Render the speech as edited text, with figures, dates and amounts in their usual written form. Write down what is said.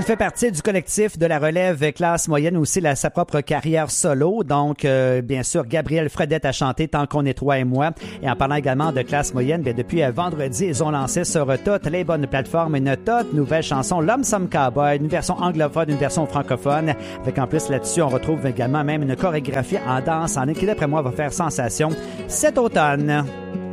fait partie du collectif de la relève classe moyenne, aussi sa propre carrière solo. Donc, bien sûr, Gabriel Fredette a chanté Tant qu'on est toi et moi. Et en parlant également de classe moyenne, bien, depuis vendredi, ils ont lancé sur toutes les bonnes plateformes une toute nouvelle chanson, L'Homme Some Cowboy, une version anglophone, une version francophone. Avec en plus là-dessus, on retrouve également même une chorégraphie en danse en qui, d'après moi, va faire sensation cet automne.